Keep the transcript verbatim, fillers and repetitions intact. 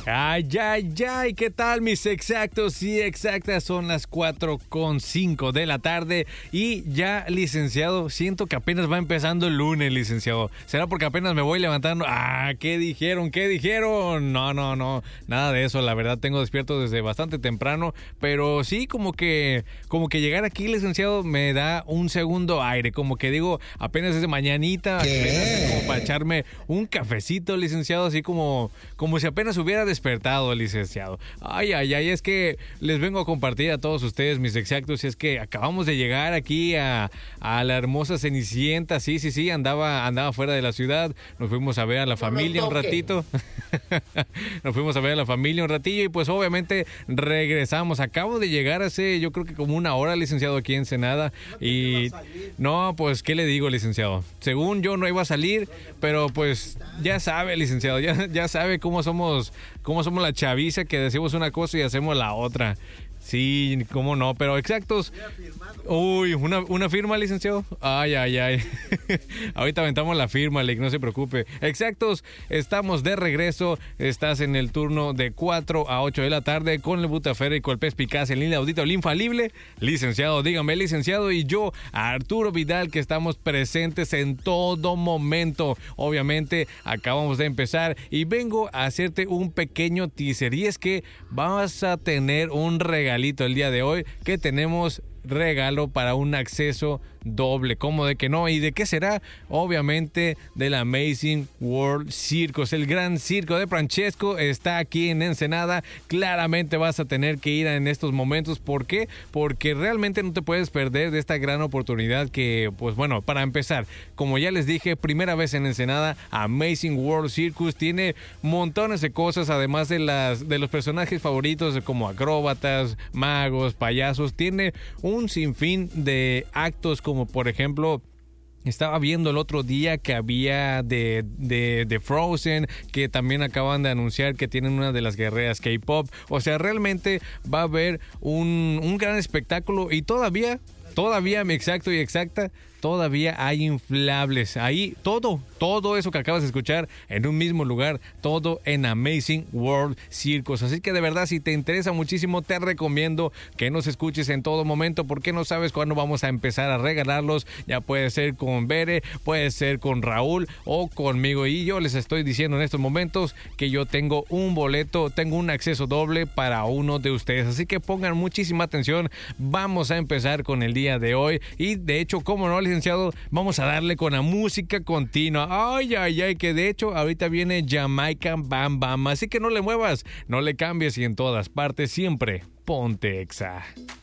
Ay, ay, ay, ¿qué tal mis exactos? Sí, exactas, son las cuatro con cinco de la tarde y ya, licenciado, siento que apenas va empezando el lunes, licenciado. ¿Será porque apenas me voy levantando? Ah, ¿qué dijeron? ¿Qué dijeron? No, no, no, nada de eso, la verdad tengo despierto desde bastante temprano, pero sí, como que, como que llegar aquí, licenciado, me da un segundo aire, como que digo, apenas es de mañanita, apenas es como para echarme un cafecito, licenciado, así como, como si apenas hubiera despertado, licenciado. Ay, ay, ay, es que les vengo a compartir a todos ustedes mis exactos, y es que acabamos de llegar aquí a, a la hermosa Cenicienta, sí, sí, sí, andaba, andaba fuera de la ciudad, nos fuimos a ver a la familia un ratito, nos fuimos a ver a la familia un ratillo y pues obviamente regresamos, acabo de llegar hace yo creo que como una hora, licenciado, aquí en Ensenada y no, pues, ¿qué le digo, licenciado? Según yo no iba a salir, pero pues ya sabe, licenciado, ya, ya sabe cómo somos cómo somos la chaviza, que decimos una cosa y hacemos la otra. Sí, cómo no, pero exactos. Uy, ¿una, una firma, licenciado? Ay, ay, ay. Ahorita aventamos la firma, Lick, no se preocupe. Exactos, estamos de regreso. Estás en el turno de cuatro a ocho de la tarde con el Butaferra y con el Pez Picaz en línea audita, el infalible. Licenciado, dígame, licenciado, y yo, Arturo Vidal, que estamos presentes en todo momento. Obviamente, acabamos de empezar y vengo a hacerte un pequeño teaser. Y es que vas a tener un regalo el día de hoy, que tenemos regalo para un acceso doble. ¿Cómo de que no? ¿Y de qué será? Obviamente del Amazing World Circus. El gran circo de Francesco está aquí en Ensenada. Claramente vas a tener que ir en estos momentos. ¿Por qué? Porque realmente no te puedes perder de esta gran oportunidad que, pues bueno, para empezar, como ya les dije, primera vez en Ensenada, Amazing World Circus tiene montones de cosas, además de las de los personajes favoritos como acróbatas, magos, payasos. Tiene un sinfín de actos, como por ejemplo, estaba viendo el otro día que había de, de, de Frozen, que también acaban de anunciar que tienen una de las guerreras K-pop. O sea, realmente va a haber un, un gran espectáculo y todavía, todavía, mi exacto y exacta, todavía hay inflables. Ahí todo, todo eso que acabas de escuchar en un mismo lugar, todo en Amazing World Circus. Así que de verdad, si te interesa muchísimo, te recomiendo que nos escuches en todo momento, porque no sabes cuándo vamos a empezar a regalarlos. Ya puede ser con Bere, puede ser con Raúl o conmigo. Y yo les estoy diciendo en estos momentos que yo tengo un boleto, tengo un acceso doble para uno de ustedes. Así que pongan muchísima atención. Vamos a empezar con el día de hoy. Y de hecho, cómo no, licenciado, vamos a darle con la música continua. Ay, ay, ay, que de hecho ahorita viene Jamaican Bam Bam, así que no le muevas, no le cambies y en todas partes siempre ponte Exa.